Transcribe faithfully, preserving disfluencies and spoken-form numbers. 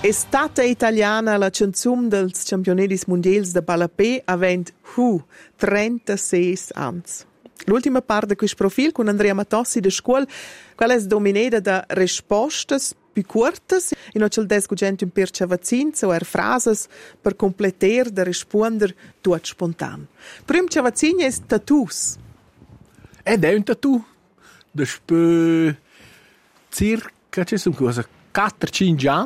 È stata italiana la canzun dels campionedis mondials de Ballapè avent hu trentasei ans. L'ultima part de questo profil con Andrea Matossi de scuol, quella è dominata da rispostas più curtas, e non c'è il descugente un per cavazzins o er frases per completer de risponder tuot spontan. Prim cavazzin è tattoos. Ed è un tattoo. Despö circa, c'è son cosa, quattro cinque anni.